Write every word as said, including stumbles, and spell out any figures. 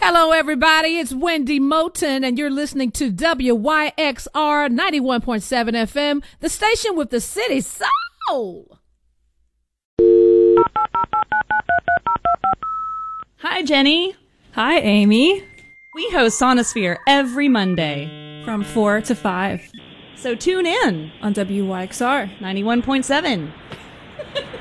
Hello, everybody. It's Wendy Moten, and you're listening to W Y X R ninety-one point seven F M, the station with the city soul. Hi, Jenny. Hi, Amy. We host Sonosphere every Monday from four to five. So tune in on W Y X R ninety-one point seven.